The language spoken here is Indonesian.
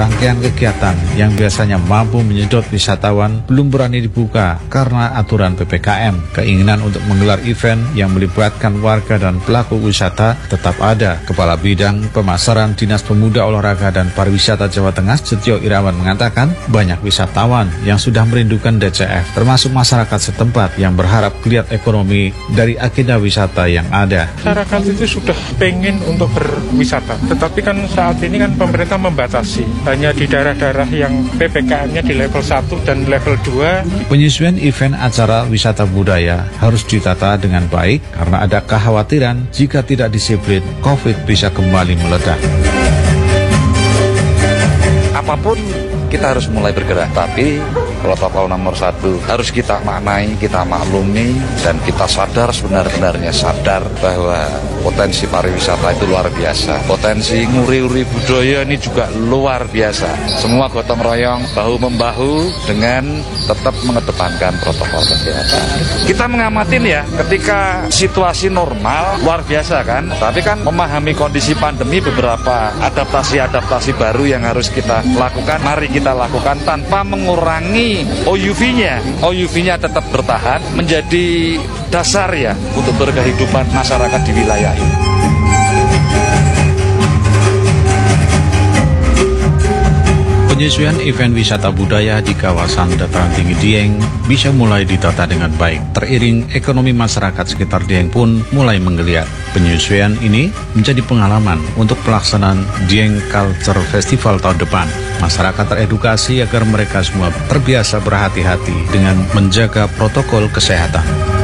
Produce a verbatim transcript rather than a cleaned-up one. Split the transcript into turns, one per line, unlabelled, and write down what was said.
rangkaian kegiatan yang biasanya mampu menyedot wisatawan belum berani dibuka karena aturan P P K M. Keinginan untuk menggelar event yang melibatkan warga dan pelaku wisata tetap ada. Kepala Bidang Pemasaran Dinas Pemuda Olahraga dan Pariwisata Jawa Tengah, Setio Irawan, mengatakan banyak wisatawan yang sudah merindukan D C F, termasuk masyarakat setempat yang berharap lihat ekonomi dari agenda wisata yang ada.
Masyarakat itu sudah pengen untuk berwisata, tetapi kan saat ini kan pemerintah membatasi hanya di daerah-daerah yang P P K M-nya di level satu dan level dua.
Penyesuaian event acara wisata budaya harus ditata dengan baik karena ada kekhawatiran jika tidak disiplin, COVID bisa kembali meledak.
Apapun kita harus mulai bergerak, tapi protokol nomor satu harus kita maknai, kita maklumi, dan kita sadar sebenar-benarnya sadar bahwa potensi pariwisata itu luar biasa. Potensi nguri-uri budaya ini juga luar biasa. Semua gotong royong, bahu-membahu dengan tetap mengedepankan protokol kesehatan. Kita mengamatin ya, ketika situasi normal luar biasa kan, tapi kan memahami kondisi pandemi, beberapa adaptasi-adaptasi baru yang harus kita lakukan, mari kita lakukan tanpa mengurangi O U V-nya. O U V-nya tetap bertahan menjadi dasar ya untuk berkehidupan masyarakat di wilayah ini.
Penyesuaian event wisata budaya di kawasan dataran tinggi Dieng bisa mulai ditata dengan baik. Teriring ekonomi masyarakat sekitar Dieng pun mulai menggeliat. Penyesuaian ini menjadi pengalaman untuk pelaksanaan Dieng Culture Festival tahun depan. Masyarakat teredukasi agar mereka semua terbiasa berhati-hati dengan menjaga protokol kesehatan.